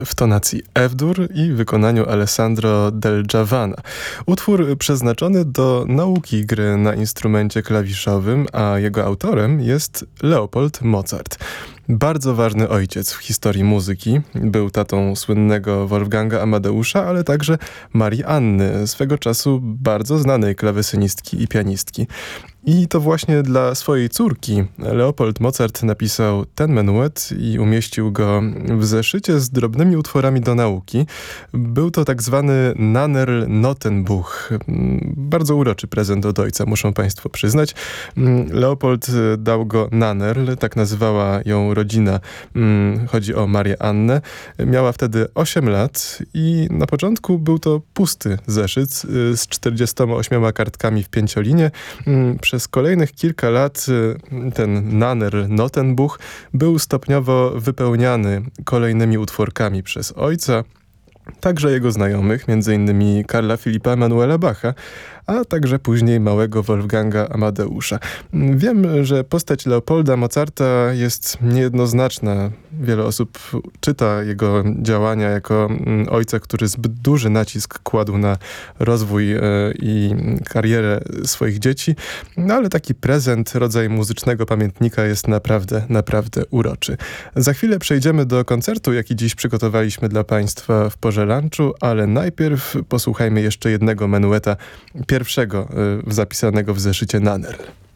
w tonacji F-dur i wykonaniu Alessandro Del Giavana. Utwór przeznaczony do nauki gry na instrumencie klawiszowym, a jego autorem jest Leopold Mozart. Bardzo ważny ojciec w historii muzyki. Był tatą słynnego Wolfganga Amadeusza, ale także Marii Anny, swego czasu bardzo znanej klawesynistki i pianistki. I to właśnie dla swojej córki Leopold Mozart napisał ten menuet i umieścił go w zeszycie z drobnymi utworami do nauki. Był to tak zwany Nannerl Notenbuch. Bardzo uroczy prezent od ojca, muszą państwo przyznać. Leopold dał go Nannerl, tak nazywała ją rodzina. Chodzi o Marię Annę. Miała wtedy 8 lat i na początku był to pusty zeszyt z 48 kartkami w pięciolinie. Przez kolejnych kilka lat ten Nannerl Notenbuch był stopniowo wypełniany kolejnymi utworkami przez ojca, także jego znajomych, m.in. Karla Filipa Emanuela Bacha, a także później małego Wolfganga Amadeusza. Wiem, że postać Leopolda Mozarta jest niejednoznaczna. Wiele osób czyta jego działania jako ojca, który zbyt duży nacisk kładł na rozwój i karierę swoich dzieci, no ale taki prezent, rodzaj muzycznego pamiętnika jest naprawdę, naprawdę uroczy. Za chwilę przejdziemy do koncertu, jaki dziś przygotowaliśmy dla państwa w porze lunchu, ale najpierw posłuchajmy jeszcze jednego menueta, pierwszego zapisanego w zeszycie Nannerl.